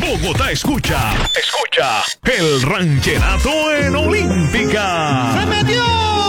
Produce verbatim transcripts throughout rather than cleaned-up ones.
Bogotá escucha, escucha el rancherato en Olímpica. ¡Se metió!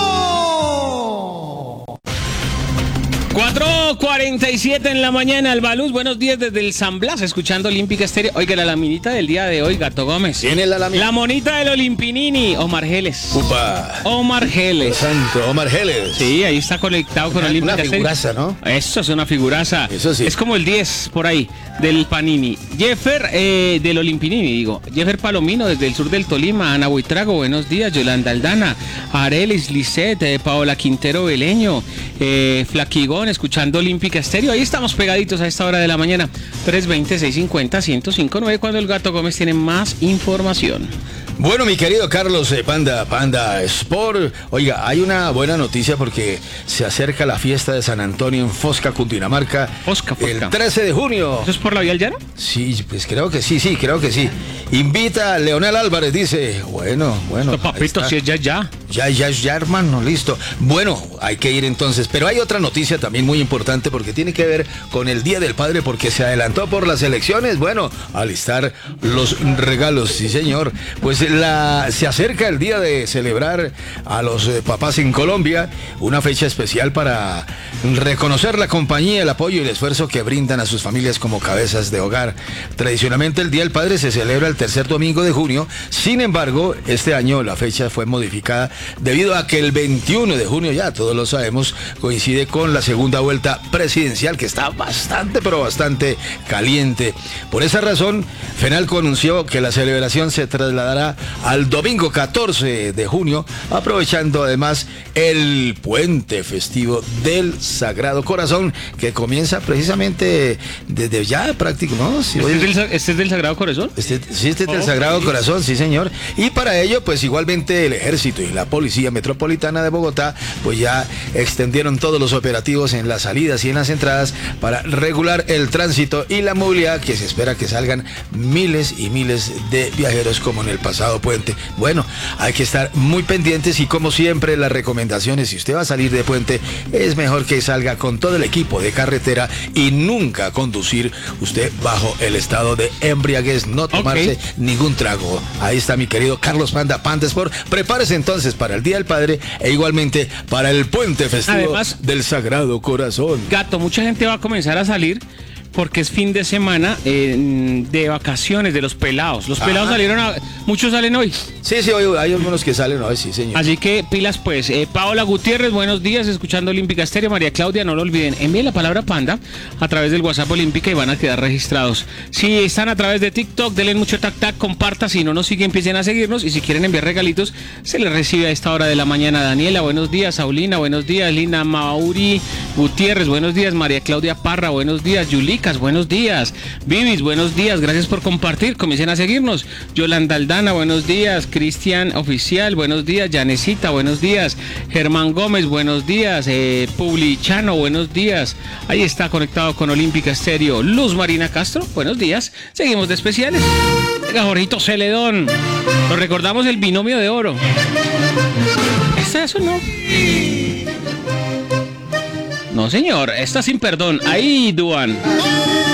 cuatro cuarenta y siete en la mañana, Albaluz, buenos días desde el San Blas, escuchando Olímpica Estéreo. Oiga, la laminita del día de hoy, Gato Gómez. ¿Tiene la laminita? La monita del Olimpinini, Omar Geles. Upa. Omar Geles. Santo, Omar Geles. Sí, ahí está conectado con Una- Olímpica una Estéreo. figuraza, ¿no? Eso es una figuraza. Eso sí. Es como el diez por ahí del Panini. Jeffer eh, del Olimpinini, digo. Jeffer Palomino desde el sur del Tolima. Ana Buitrago, buenos días. Yolanda Aldana. Arelis Lisset, eh, Paola Quintero Beleño. Eh, Flaquigón, escuchando Olímpica Estéreo. Ahí estamos pegaditos a esta hora de la mañana. tres veinte, seiscientos cincuenta, ciento cinco punto nueve, cuando el Gato Gómez tiene más información. Bueno, mi querido Carlos, eh, Panda, Panda Sport. Oiga, hay una buena noticia porque se acerca la fiesta de San Antonio en Fosca, Cundinamarca. Fosca, Fosca. El trece de junio. ¿Eso es por la vía llana? Sí, pues creo que sí, sí, creo que sí. Invita a Leonel Álvarez, dice. Bueno, bueno. No, papito, ahí está. si es ya, ya. Ya, ya, ya, hermano, listo. Bueno, hay que ir entonces. Pero hay otra noticia también muy importante porque tiene que ver con el Día del Padre, porque se adelantó por las elecciones. Bueno, alistar los regalos, sí, señor. Pues la, se acerca el día de celebrar a los eh, papás en Colombia, una fecha especial para reconocer la compañía, el apoyo y el esfuerzo que brindan a sus familias como cabezas de hogar. Tradicionalmente el Día del Padre se celebra el tercer domingo de junio. Sin embargo, este año la fecha fue modificada debido a que el veintiuno de junio, ya todos lo sabemos, coincide con la segunda vuelta presidencial, que está bastante, pero bastante caliente. Por esa razón, FENALCO anunció que la celebración se trasladará al domingo catorce de junio, aprovechando además el puente festivo del Sagrado Corazón, que comienza precisamente desde ya práctico, ¿no? Si ¿Este, hoy- es del, sa- este es del Sagrado Corazón? este, sí, este es del Oh, Sagrado sí. Corazón, sí señor. Y para ello, pues igualmente el Ejército y la Policía Metropolitana de Bogotá, pues ya extendieron todos los operativos en las salidas y en las entradas para regular el tránsito y la movilidad, que se espera que salgan miles y miles de viajeros como en el pasado puente. Bueno, hay que estar muy pendientes y como siempre las recomendaciones, si usted va a salir de puente, es mejor que salga con todo el equipo de carretera y nunca conducir usted bajo el estado de embriaguez, no tomarse Ok. ningún trago. Ahí está mi querido Carlos Panda, Panda Sport. Prepárese entonces para el Día del Padre e igualmente para el puente festivo Además, del Sagrado Corazón. Gato, mucha gente va a comenzar a salir porque es fin de semana eh, de vacaciones de los pelados. Los pelados Ajá. salieron a... Muchos salen hoy. Sí, sí, hoy hay algunos que salen hoy, sí, señor. Así que pilas pues. Eh, Paola Gutiérrez, buenos días, escuchando Olímpica Estéreo. María Claudia, no lo olviden, envíen la palabra Panda a través del WhatsApp Olímpica y van a quedar registrados. Si están a través de TikTok, denle mucho tac tac, compartan. Si no nos siguen, empiecen a seguirnos. Y si quieren enviar regalitos, se les recibe a esta hora de la mañana. Daniela, buenos días. Saulina, buenos días. Lina Mauri Gutiérrez, buenos días. María Claudia Parra, buenos días. Yulicas, buenos días. Vivis, buenos días. Gracias por compartir. Comiencen a seguirnos. Yolanda Aldana, buenos días. Cristian Oficial, buenos días. Yanecita, buenos días. Germán Gómez, buenos días. Eh, Publichano, buenos días. Ahí está conectado con Olímpica Estéreo. Luz Marina Castro, buenos días. Seguimos de especiales. Venga, Jorgito Celedón. Nos recordamos el binomio de oro. ¿Es eso, no? No, señor. Está sin perdón. Ahí, Duan.